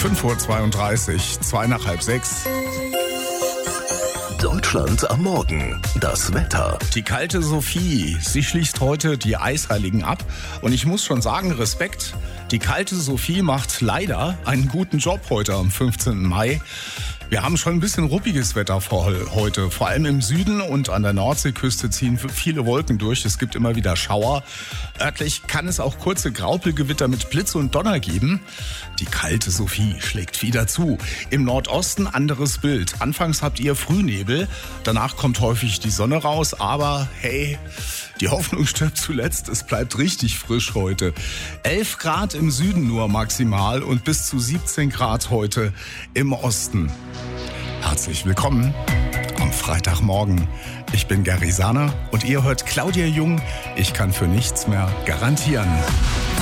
5:32 Uhr, 2 nach halb 6. Deutschland am Morgen. Das Wetter. Die kalte Sophie, sie schließt heute die Eisheiligen ab. Und ich muss schon sagen, Respekt. Die kalte Sophie macht leider einen guten Job heute am 15. Mai. Wir haben schon ein bisschen ruppiges Wetter heute. Vor allem im Süden und an der Nordseeküste ziehen viele Wolken durch. Es gibt immer wieder Schauer. Örtlich kann es auch kurze Graupelgewitter mit Blitz und Donner geben. Die kalte Sophie schlägt wieder zu. Im Nordosten anderes Bild. Anfangs habt ihr Frühnebel. Danach kommt häufig die Sonne raus. Aber hey, die Hoffnung stirbt zuletzt. Es bleibt richtig frisch heute. 11 Grad im Süden nur maximal und bis zu 17 Grad heute im Osten. Herzlich willkommen am Freitagmorgen. Ich bin Gary Sahner und ihr hört Claudia Jung. Ich kann für nichts mehr garantieren.